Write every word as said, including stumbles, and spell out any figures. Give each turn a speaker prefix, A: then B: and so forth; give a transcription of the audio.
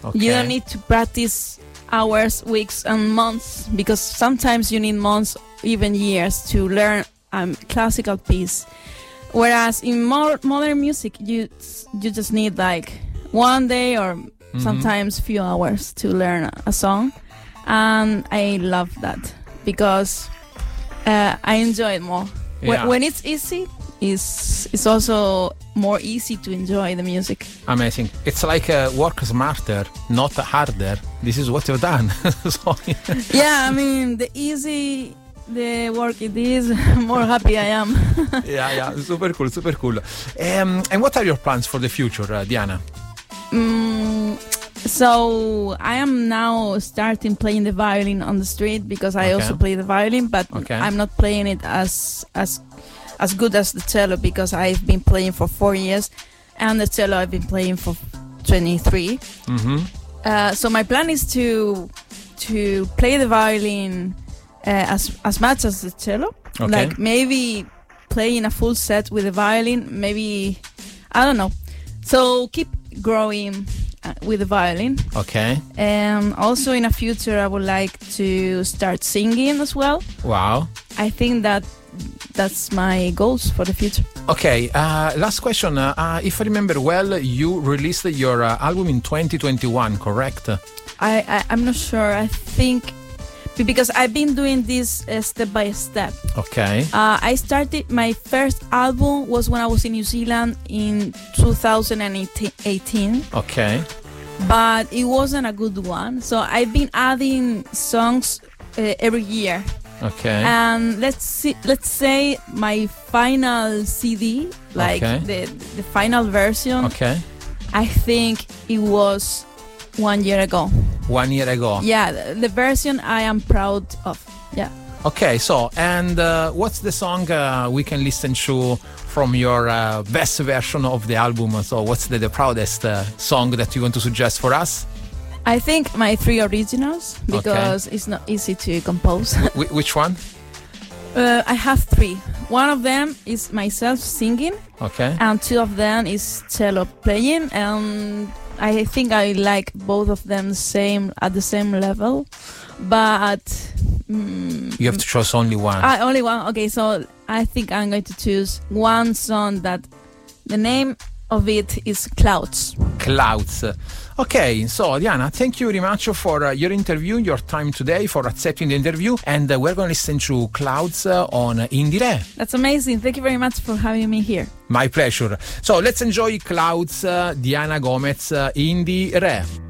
A: Okay.
B: You don't need to practice hours, weeks, and months, because sometimes you need months, even years, to learn a um, classical piece. Whereas in more modern music, you you just need like one day or mm-hmm. sometimes few hours to learn a song, and I love that because uh, I enjoy it more.
A: Yeah.
B: When, when it's easy, it's it's also more easy to enjoy the music.
A: Amazing. It's like uh, work smarter, not harder. This is what you've done. So,
B: yeah, I mean, the easy the work it is, more happy I am.
A: yeah, yeah, super cool, super cool. Um, and what are your plans for the future, uh, Diana?
B: Um, so I am now starting playing the violin on the street because I okay. also play the violin, but okay. I'm not playing it as as as good as the cello because I've been playing for four years, and the cello I've been playing for twenty-three.
A: Mm-hmm.
B: Uh, so my plan is to to play the violin uh, as as much as the cello.
A: Okay.
B: Like maybe playing a full set with the violin. Maybe I don't know. So keep growing uh, with the violin.
A: Okay.
B: And also in the future, I would like to start singing as well.
A: Wow.
B: I think that that's my goals for the future.
A: Okay, uh, last question. Uh, uh, if I remember well, you released your uh, album in twenty twenty-one, correct?
B: I, I, I'm not sure. I think because I've been doing this uh, step by step.
A: Okay.
B: Uh, I started, my first album was when I was in New Zealand in two thousand eighteen.
A: Okay.
B: But it wasn't a good one. So I've been adding songs uh, every year.
A: Okay.
B: And let's see, let's say my final C D, like
A: okay.
B: the the final version.
A: Okay.
B: I think it was one year ago.
A: One year ago.
B: Yeah, the, the version I am proud of. Yeah.
A: Okay. So, and uh, what's the song uh, we can listen to from your uh, best version of the album? So, what's the, the proudest uh, song that you want to suggest for us?
B: I think my three originals, because okay. it's not easy to compose.
A: Wh- which one?
B: Uh, I have three. One of them is myself singing.
A: Okay.
B: And two of them is cello playing. And I think I like both of them same at the same level. But mm,
A: you have to choose only one.
B: Uh, only one. Okay, so I think I'm going to choose one song that the name of it is Clouds.
A: Clouds. Okay, so Diana, thank you very much for uh, your interview, your time today, for accepting the interview, and uh, we're going to listen to Clouds uh, on Indie Re.
B: That's amazing. Thank you very much for having me here.
A: My pleasure. So let's enjoy Clouds, uh, Diana Gomez, uh, Indie Re.